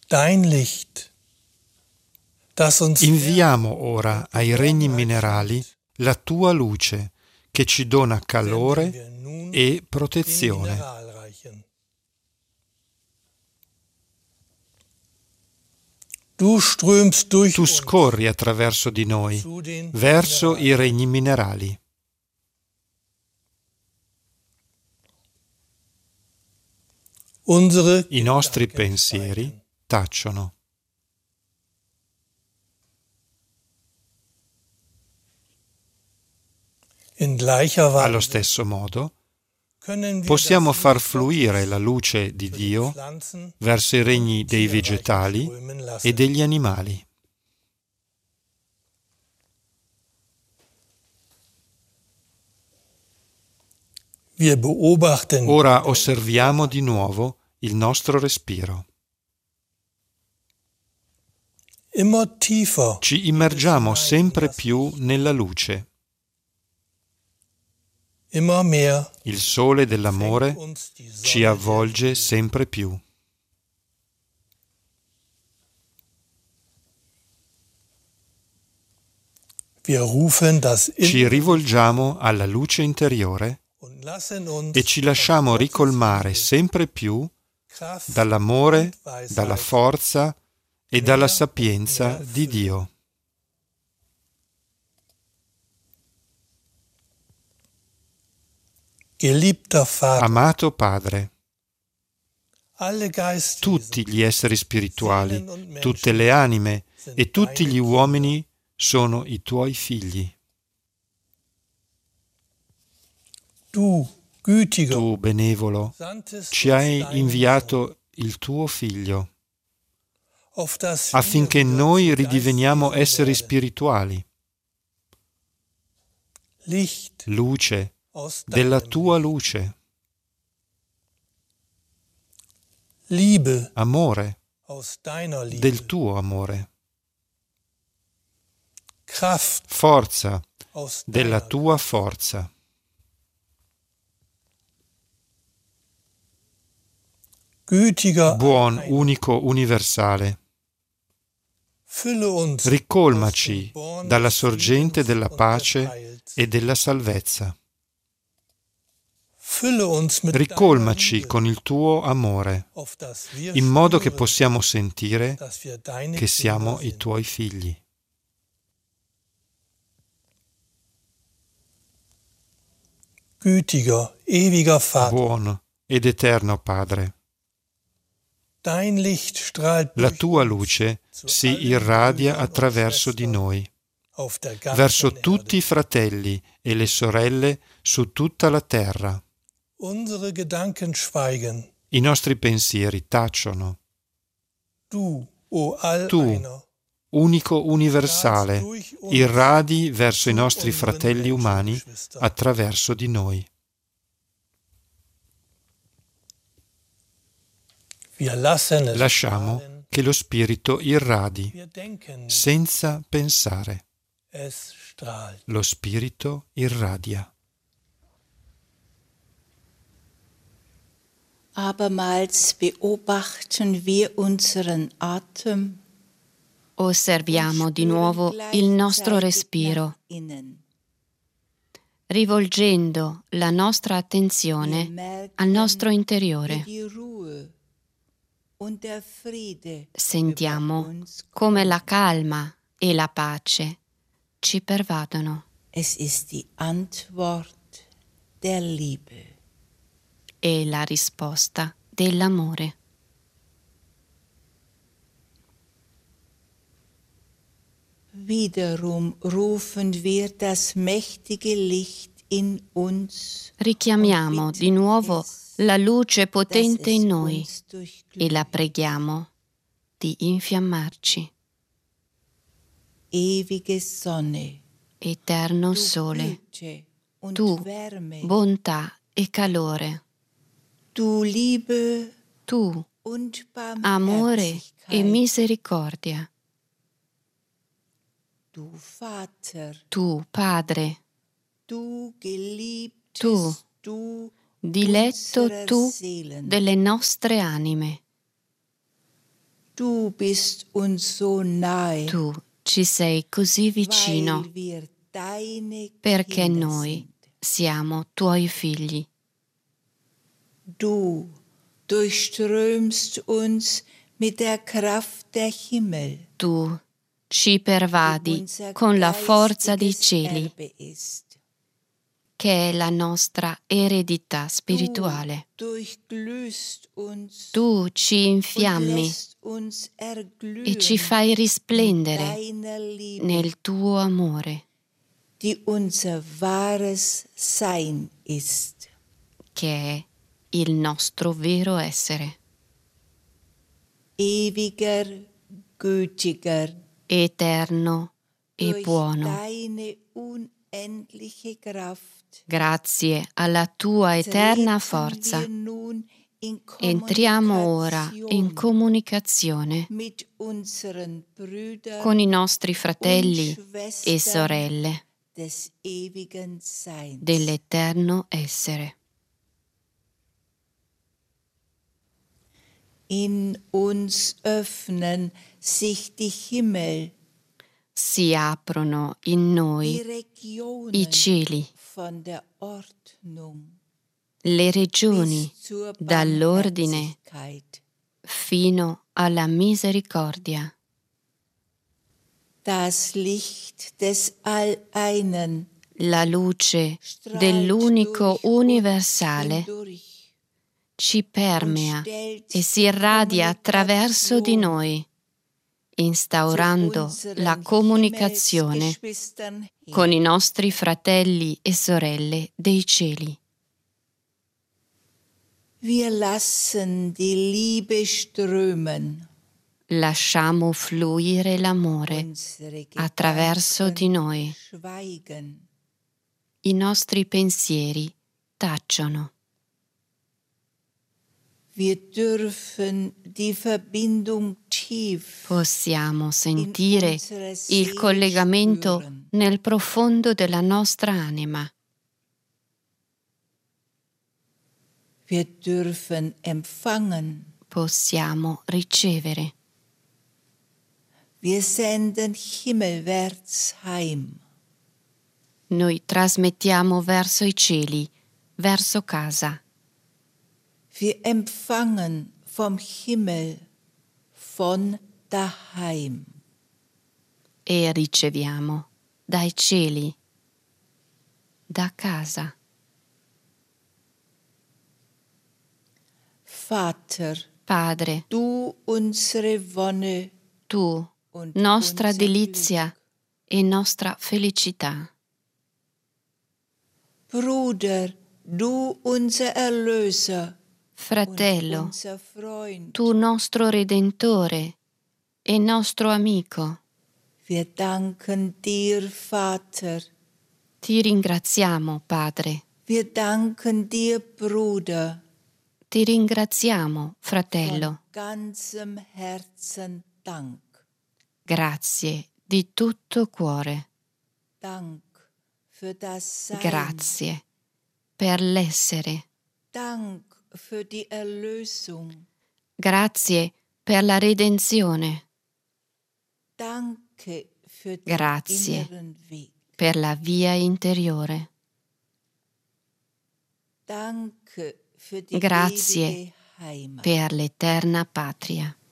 Dein Licht, das uns Inviamo ora ai regni minerali la tua luce che ci dona senden calore wir nun e den protezione. Mineralreichen. Du strömst durch Tu uns scorri attraverso di noi, zu den verso i Mineralien. regni minerali. Unsere I nostri Gedanken pensieri schweigen. tacciono. In gleicher Allo Weise stesso modo, können wir possiamo das far Licht fluire Gottes la luce di für die Dio Pflanzen verso i regni und dei Tierreiche vegetali strömen e lassen. degli animali. Wir beobachten Ora osserviamo di nuovo il nostro respiro. immer tiefer Ci immergiamo sempre più nella luce. immer mehr Il sole fängt dell'amore uns die Sonne ci der avvolge Liebe. sempre più. Wir rufen das Ci innere rivolgiamo alla luce interiore und lassen uns e ci lasciamo von Gottes ricolmare Liebe, sempre più Kraft dall'amore, und Weisheit dalla forza e dalla mehr sapienza und mehr di füllen. Dio. Geliebter Vater, Amato Padre, alle Geistwesen tutti gli esseri spirituali, Seelen und Menschen tutte le anime sind e tutti deine gli uomini sono i tuoi figli. Du, gütiger, Tu, benevolo, sandtest ci uns hai deinen Sohn, inviato il tuo Figlio auf dass wir affinché wieder noi zu ridiveniamo Geistwesen esseri werden. spirituali, Licht luce aus della deinem tua Licht. luce, Liebe amore aus deiner Liebe. del tuo amore, Kraft forza aus della deiner tua forza, gütiger buon, Allein. unico, universale. Fülle uns Ricolmaci aus dem Born dalla des sorgente Friedens della und des pace Heils. e della salvezza. Fülle uns mit Ricolmaci deiner Liebe, con il tuo amore, auf dass wir in modo che spüren, possiamo sentire dass wir deine che siamo Kinder i sind. tuoi figli. Gütiger, ewiger Vater, Buono ed eterno Padre, dein Licht strahlt la durch tua uns luce zu si allen irradia Brüdern und attraverso di Schwestern noi, auf der ganzen verso Erde. tutti i fratelli e le sorelle su tutta la terra. Unsere Gedanken schweigen. I nostri pensieri tacciono. Du, o All-Einer, Tu, unico universale, strahlst durch uns irradi verso i zu nostri unseren fratelli Menschen und umani Geschwistern. attraverso di noi. Wir lassen es Lasciamo strahlen. che lo Spirito irradi, Wir denken, senza pensare. es strahlt. Lo Spirito irradia. Abermals beobachten wir unseren Atem. Osserviamo di nuovo il nostro respiro, rivolgendo la nostra attenzione al nostro interiore. Sentiamo come la calma e la pace ci pervadono. Es ist die Antwort der Liebe. È la risposta dell'amore. Wiederum rufen wir das mächtige Licht in uns. Richiamiamo di nuovo la luce potente in noi e la preghiamo di infiammarci. Ewige Sonne, Eterno du Sole, Güte und tu, Wärme, bontà e calore, du Liebe tu, und amore e Barmherzigkeit, misericordia, du Vater, tu, Padre, du Geliebtes, Tu, du diletto unserer tu Seelen, delle nostre anime, Du bist uns so nahe, Tu ci sei così vicino weil wir deine perché Kinder noi sind. siamo tuoi figli. Du durchströmst uns mit der Kraft der Himmel, Tu ci die pervadi unser con la forza dei geistiges cieli, Erbe ist. che è la nostra eredità spirituale. Du durchglühst uns Tu ci und infiammi lässt uns e ci erglühen fai in risplendere deiner Liebe, nel tuo amore, die unser wahres Sein ist. che è il nostro vero essere. Ewiger, gütiger, Eterno e durch buono, deine unendliche Kraft grazie alla tua eterna treten forza, wir nun in entriamo ora in Kommunikation comunicazione mit unseren Brüdern con i nostri und fratelli e Schwestern sorelle des ewigen Seins. dell'eterno essere. In uns öffnen sich die Himmel, Si aprono in die noi Regionen i cieli, von der Ordnung le regioni, bis zur dall'ordine Barmherzigkeit. fino alla misericordia. Das Licht des Alleinen La luce strahlt dell'unico durch uns universale hindurch ci permea und stellt e si die irradia attraverso di Kommunikation noi, zu instaurando unseren la comunicazione Himmelsgeschwistern con i her. nostri fratelli e sorelle dei cieli. Wir lassen die Liebe strömen. Lasciamo fluire l'amore Unsere attraverso di Gedanken noi. schweigen. I nostri pensieri tacciono. Wir dürfen die Verbindung tief Possiamo in sentire unserer il Seele collegamento spüren. nel profondo della nostra anima. Wir dürfen empfangen. Possiamo ricevere. Wir senden himmelwärts heim. Noi trasmettiamo verso i cieli, verso casa. Wir empfangen vom Himmel, von daheim. E riceviamo dai cieli, da casa. Vater, Padre, du unsere Wonne tu, und nostra unser delizia Glück. e nostra felicità. Bruder, du unser Erlöser und Fratello, unser Freund. tu nostro Redentore e nostro amico. Wir danken dir, Vater. Ti ringraziamo, Padre. Wir danken dir, Bruder. Ti ringraziamo, Von fratello. ganzem Herzen Dank. Grazie di tutto cuore. Dank für das Sein. Grazie per l'essere. Dank für die Erlösung. Grazie per la redenzione. Danke für den Grazie inneren Weg. per la via interiore. Danke für die Grazie ewige Heimat. per l'eterna patria.